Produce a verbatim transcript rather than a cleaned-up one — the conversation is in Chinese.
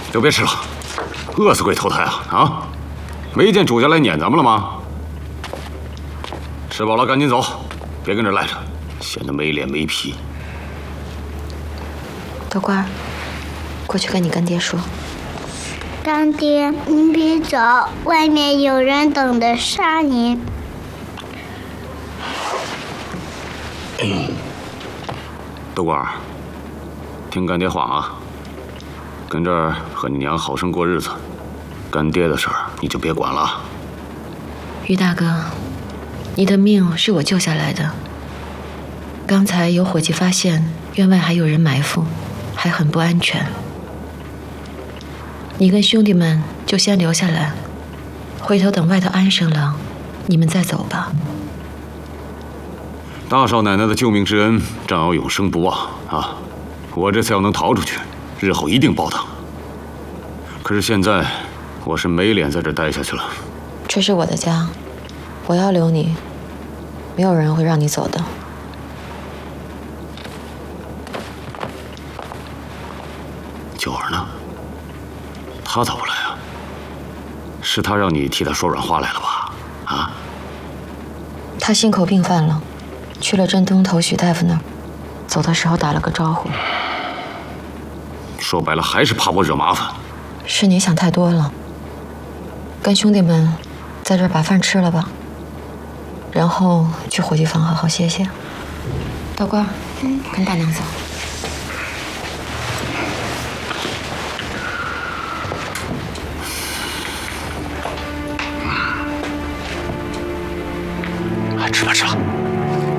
都别吃了，饿死鬼投胎啊！啊，没见主家来撵咱们了吗？吃饱了赶紧走，别跟这赖着，显得没脸没皮。 豆瓜，过去跟你干爹说。 干爹，您别走，外面有人等着杀您。 豆瓜，听干爹话啊，跟这儿和你娘好生过日子，干爹的事儿你就别管了。 于大哥，你的命是我救下来的。刚才有伙计发现院外还有人埋伏，还很不安全。你跟兄弟们就先留下来，回头等外头安生了，你们再走吧。 大少奶奶的救命之恩，暂要永生不忘啊！我这次要能逃出去，日后一定报答。可是现在，我是没脸在这待下去了。 这是我的家，我要留你，没有人会让你走的。 九儿呢？他咋不来啊？是他让你替他说软话来了吧？啊？ 他心口病犯了，去了镇东头许大夫那儿，走的时候打了个招呼。 说白了还是怕我惹麻烦。 是你想太多了。跟兄弟们在这儿把饭吃了吧，然后去伙计房好好歇歇。道官，跟大娘走。